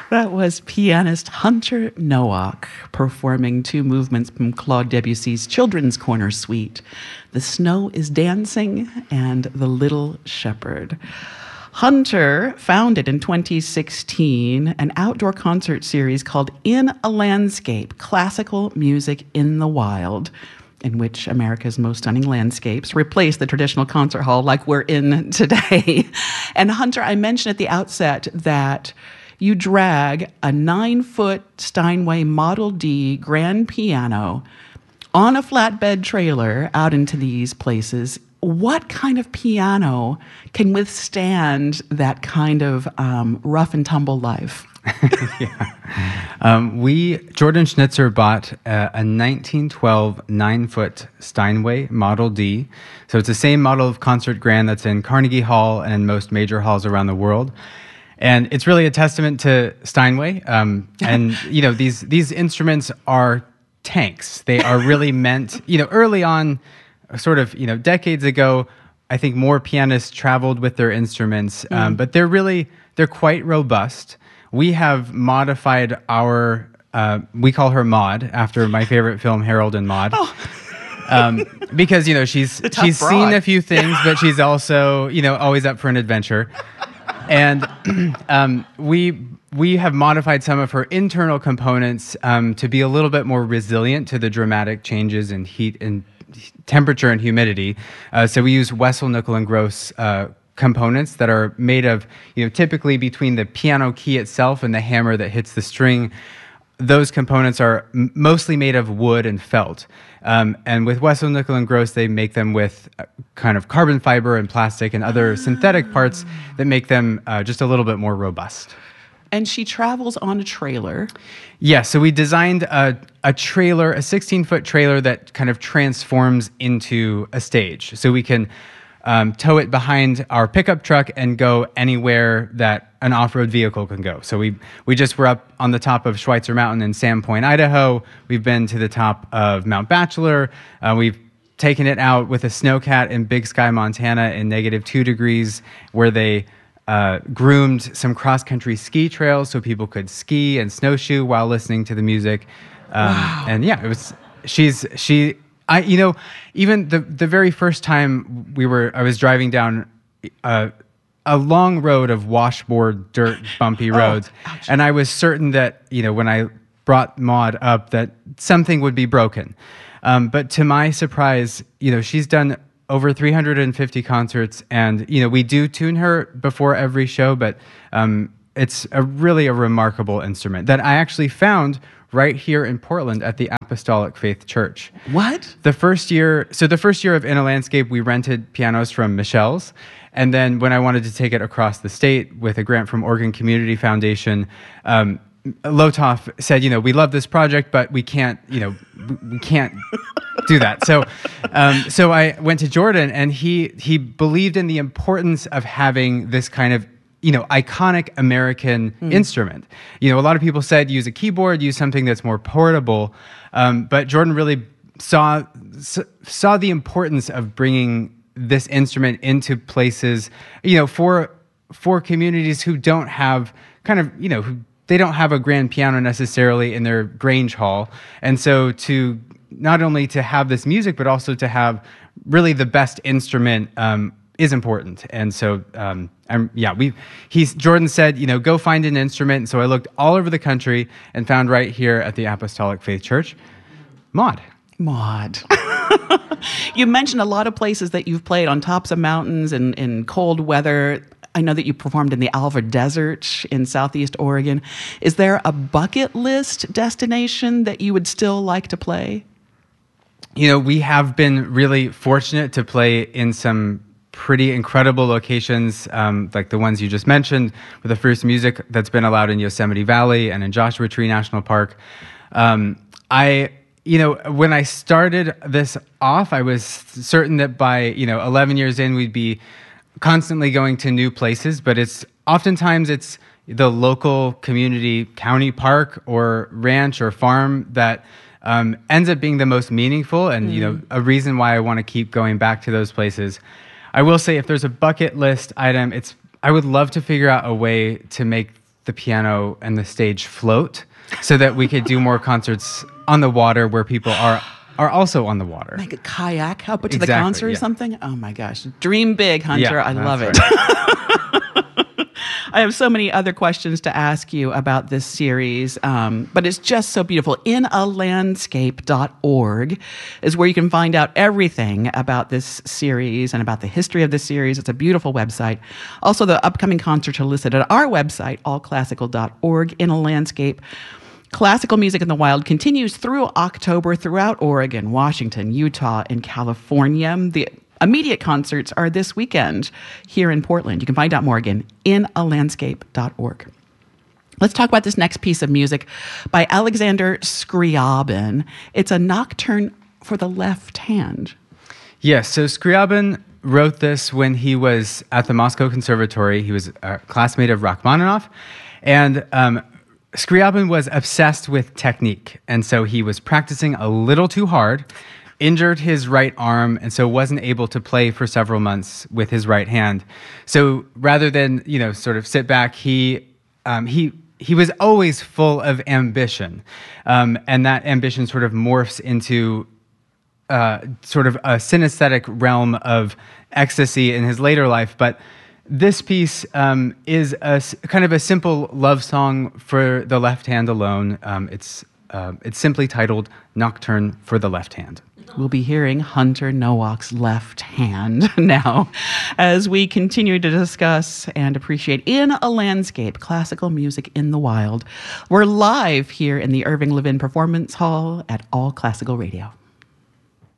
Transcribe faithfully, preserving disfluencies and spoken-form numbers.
That was pianist Hunter Nowak performing two movements from Claude Debussy's Children's Corner Suite, The Snow is Dancing and The Little Shepherd. Hunter founded in twenty sixteen an outdoor concert series called In a Landscape, Classical Music in the Wild, in which America's most stunning landscapes replace the traditional concert hall like we're in today. And Hunter, I mentioned at the outset that you drag a nine-foot Steinway Model D grand piano on a flatbed trailer out into these places. What kind of piano can withstand that kind of um, rough and tumble life? yeah. Um, we, Jordan Schnitzer bought a, a nineteen twelve nine-foot Steinway Model D. So it's the same model of concert grand that's in Carnegie Hall and in most major halls around the world. And it's really a testament to Steinway. Um, and, you know, these these instruments are tanks. They are really meant, you know, early on, sort of, you know, decades ago, I think more pianists traveled with their instruments. Mm. Um, but they're really, they're quite robust. We have modified our, uh, we call her Maud, after my favorite film, Harold and Maude. Oh. Um, because, you know, she's she's broad. seen a few things, but she's also, you know, always up for an adventure. And um, we we have modified some of her internal components um, to be a little bit more resilient to the dramatic changes in heat and temperature and humidity. Uh, so we use Wessel Nickel and Gross uh, components that are made of, you know, typically between the piano key itself and the hammer that hits the string. Those components are m- mostly made of wood and felt. Um, and with Wessel Nickel and Gross, they make them with uh, kind of carbon fiber and plastic and other synthetic parts that make them uh, just a little bit more robust. And she travels on a trailer. Yeah, so we designed a, a trailer, a sixteen-foot trailer that kind of transforms into a stage. So we can um, tow it behind our pickup truck and go anywhere that an off-road vehicle can go. So we we just were up on the top of Schweitzer Mountain in Sandpoint, Idaho. We've been to the top of Mount Bachelor. Uh, we've taken it out with a snowcat in Big Sky, Montana in negative two degrees, where they uh, groomed some cross-country ski trails so people could ski and snowshoe while listening to the music. Um, wow. And yeah, it was, she's, she, I, you know, even the, the very first time we were, I was driving down uh, a long road of washboard, dirt, bumpy roads. Oh, and I was certain that, you know, when I brought Maud up, that something would be broken. Um, but to my surprise, you know, she's done over three hundred fifty concerts, and, you know, we do tune her before every show, but um, it's a really a remarkable instrument that I actually found right here in Portland at the Apostolic Faith Church. What? The first year, so the first year of In a Landscape, we rented pianos from Michelle's. And then when I wanted to take it across the state with a grant from Oregon Community Foundation, um, Lotoff said, you know, we love this project, but we can't, you know, we can't do that. So, um, so I went to Jordan, and he he believed in the importance of having this kind of, you know, iconic American mm. instrument. You know, a lot of people said use a keyboard, use something that's more portable, um, but Jordan really saw saw the importance of bringing this instrument into places, you know, for for communities who don't have kind of, you know, who they don't have a grand piano necessarily in their Grange Hall. And so to not only to have this music, but also to have really the best instrument um, is important. And so, um, I'm, yeah, we he's Jordan said, you know, go find an instrument. And so I looked all over the country and found right here at the Apostolic Faith Church, Maud. Maud. You mentioned a lot of places that you've played on tops of mountains and in cold weather. I know that you performed in the Alva Desert in Southeast Oregon. Is there a bucket list destination that you would still like to play? You know, we have been really fortunate to play in some pretty incredible locations, um, like the ones you just mentioned, with the first music that's been allowed in Yosemite Valley and in Joshua Tree National Park. Um, I... You know, when I started this off, I was certain that by, you know, eleven years in, we'd be constantly going to new places, but it's oftentimes it's the local community county park or ranch or farm that um, ends up being the most meaningful and, mm. you know, a reason why I want to keep going back to those places. I will say if there's a bucket list item, it's I would love to figure out a way to make the piano and the stage float so that we could do more concerts on the water where people are are also on the water. Make a kayak up to Exactly, the concert or yeah. something? Oh my gosh. Dream big, Hunter. Yeah, I love it. right. I have so many other questions to ask you about this series, um, but it's just so beautiful. in a landscape dot org is where you can find out everything about this series and about the history of the series. It's a beautiful website. Also, the upcoming concerts are listed at our website, all classical dot org. In a Landscape. Classical Music in the Wild continues through October throughout Oregon, Washington, Utah, and California. The immediate concerts are this weekend here in Portland. You can find out more again, in a landscape dot org. Let's talk about this next piece of music by Alexander Scriabin. It's a nocturne for the left hand. Yes, so Scriabin wrote this when he was at the Moscow Conservatory. He was a classmate of Rachmaninoff, and um, Scriabin was obsessed with technique, and so he was practicing a little too hard, injured his right arm, and so wasn't able to play for several months with his right hand. So rather than, you know, sort of sit back, he um, he he was always full of ambition, um, and that ambition sort of morphs into uh, sort of a synesthetic realm of ecstasy in his later life, but. This piece um, is a s- kind of a simple love song for the left hand alone. Um, it's uh, it's simply titled "Nocturne for the Left Hand." We'll be hearing Hunter Nowak's Left Hand now as we continue to discuss and appreciate In a Landscape, classical music in the wild. We're live here in the Irving Levin Performance Hall at All Classical Radio.